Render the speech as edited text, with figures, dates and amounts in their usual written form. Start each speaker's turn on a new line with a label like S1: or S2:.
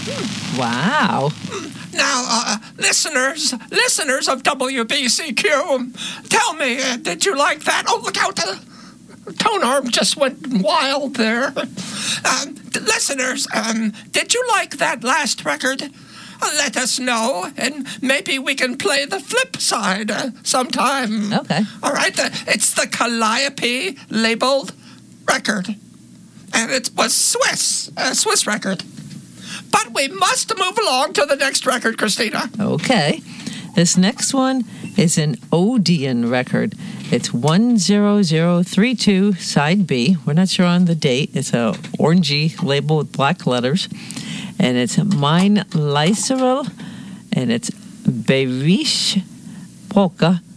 S1: Wow.
S2: Now, listeners of WBCQ, tell me, did you like that? Oh, look out! Tone arm just went wild there. Listeners, did you like that last record? Let us know, and maybe we can play the flip side sometime.
S1: Okay.
S2: All right, it's the Calliope labeled record, and it was a Swiss record. But we must move along to the next record, Christina.
S1: Okay. This next one is an Odeon record. It's 10032, side B. We're not sure on the date. It's a orangey label with black letters. And it's Mein Leiserl, and it's Bayerisch Polka